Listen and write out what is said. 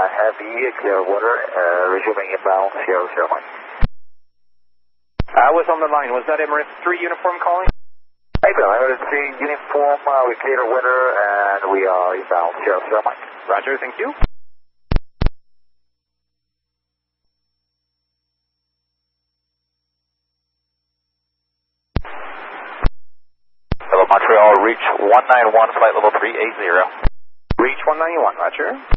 Heavy, clear water, resuming inbound, 00 Mike. I was on the line. Was that Emirates 3 uniform calling? Hey, Bill, Emirates 3 uniform, we clear the water, and we are inbound, 00 Mike. Roger, thank you. Hello, Montreal, reach 191, flight level 380. Reach 191, Roger.